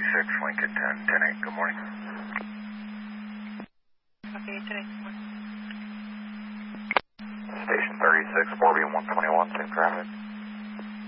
Lincoln 10, 10-8, good morning. Okay, today. Station 36, 4B121, same traffic.